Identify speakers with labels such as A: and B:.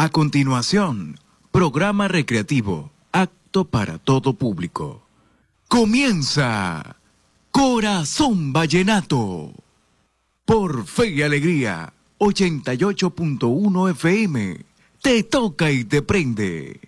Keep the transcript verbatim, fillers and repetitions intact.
A: A continuación, programa recreativo, apto para todo público. Comienza Corazón Vallenato por Fe y Alegría ochenta y ocho punto uno F M. Te toca y te prende.